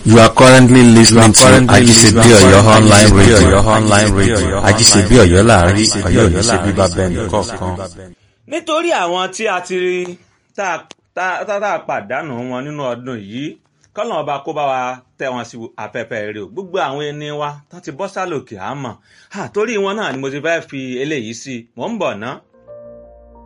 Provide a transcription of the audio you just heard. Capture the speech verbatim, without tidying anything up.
You are currently listening to currently Ajisebi listening to Oyo online Ajisebi radio. Oyo online radio. Ajisebi Oyo láàrin Ọ̀yọ́ yìí ṣe bíbá bẹ́ẹ̀ni kọ̀ọ̀kan. nítorí àwọn tí a ti rí tá tá tá tá a pàdánù wọn nínú ọdún yìí kọ́lọ́n ọba kó bá wa tẹ́ wọn sí afẹ́fẹ́ rere o gbogbo àwọn ẹni wa tó ti bọ́ sálòkè àmọ́ torí wọn náà ni mo ti fẹ́ fi eléyìí sí mò ń bọ̀ ná